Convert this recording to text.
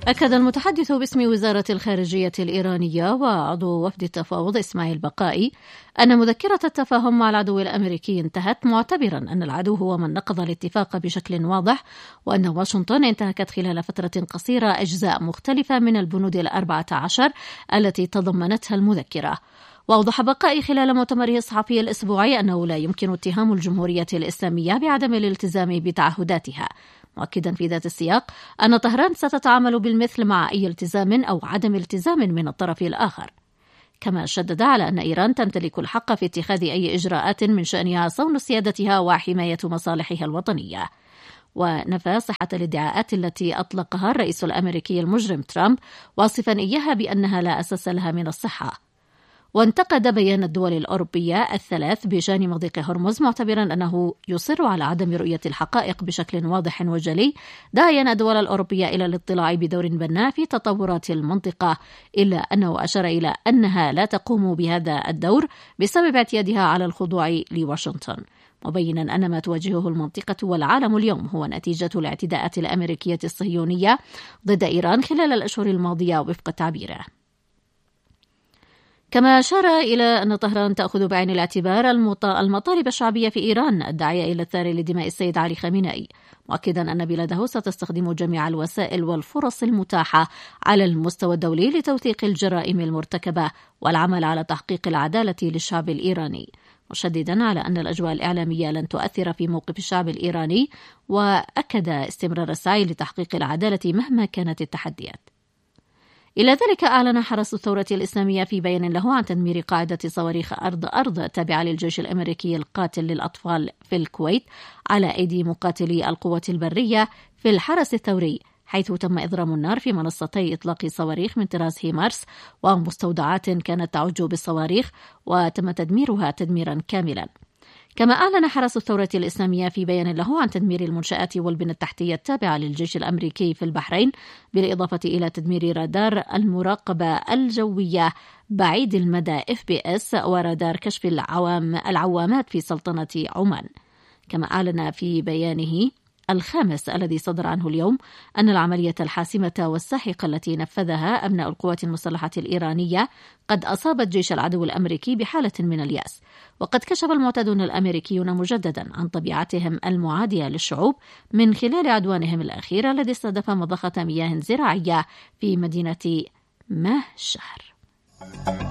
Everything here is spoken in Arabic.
أكد المتحدث باسم وزارة الخارجية الإيرانية وعضو وفد التفاوض إسماعيل بقائي أن مذكرة التفاهم مع العدو الأمريكي انتهت، معتبرا أن العدو هو من نقض الاتفاق بشكل واضح، وأن واشنطن انتهكت خلال فترة قصيرة أجزاء مختلفة من البنود 14 التي تضمنتها المذكرة. وأوضح بقائي خلال مؤتمره الصحفي الأسبوعي أنه لا يمكن اتهام الجمهورية الإسلامية بعدم الالتزام بتعهداتها، مؤكدا في ذات السياق أن طهران ستتعامل بالمثل مع أي التزام أو عدم التزام من الطرف الآخر. كما شدد على أن إيران تمتلك الحق في اتخاذ أي إجراءات من شأنها صون سيادتها وحماية مصالحها الوطنية. ونفى صحة الادعاءات التي أطلقها الرئيس الأمريكي المجرم ترامب، واصفا إياها بأنها لا أساس لها من الصحة. وانتقد بيان الدول الأوروبية الثلاث بشأن مضيق هرمز، معتبرا أنه يصر على عدم رؤية الحقائق بشكل واضح وجلي، داعيا الدول الأوروبية إلى الاطلاع بدور بناء في تطورات المنطقة، إلا أنه أشار إلى أنها لا تقوم بهذا الدور بسبب اعتيادها على الخضوع لواشنطن، مبينا أن ما تواجهه المنطقة والعالم اليوم هو نتيجة الاعتداءات الأمريكية الصهيونية ضد إيران خلال الأشهر الماضية وفق تعبيره. كما أشار إلى أن طهران تأخذ بعين الاعتبار المطالب الشعبية في إيران الداعية إلى الثار لدماء السيد علي خامنئي، مؤكدا أن بلاده ستستخدم جميع الوسائل والفرص المتاحة على المستوى الدولي لتوثيق الجرائم المرتكبة والعمل على تحقيق العدالة للشعب الإيراني، مشددا على أن الأجواء الإعلامية لن تؤثر في موقف الشعب الإيراني، وأكد استمرار السعي لتحقيق العدالة مهما كانت التحديات. إلى ذلك أعلن حرس الثورة الإسلامية في بيان له عن تدمير قاعدة صواريخ أرض تابعة للجيش الأمريكي القاتل للأطفال في الكويت على أيدي مقاتلي القوات البرية في الحرس الثوري، حيث تم إضرام النار في منصتي إطلاق صواريخ من طراز هيمارس ومستودعات كانت تعج بالصواريخ، وتم تدميرها تدميرا كاملا. كما أعلن حرس الثورة الإسلامية في بيان له عن تدمير المنشآت والبنى التحتية التابعة للجيش الأمريكي في البحرين، بالإضافة إلى تدمير رادار المراقبة الجوية بعيد المدى FPS ورادار كشف العوامات في سلطنة عمان. كما أعلن في بيانه الخامس الذي صدر عنه اليوم أن العملية الحاسمة والساحقة التي نفذها أبناء القوات المسلحة الإيرانية قد أصابت جيش العدو الأمريكي بحالة من اليأس، وقد كشف المعتدون الأمريكيون مجددا عن طبيعتهم المعادية للشعوب من خلال عدوانهم الأخير الذي استهدف مضخة مياه زراعية في مدينة ماه الشهر.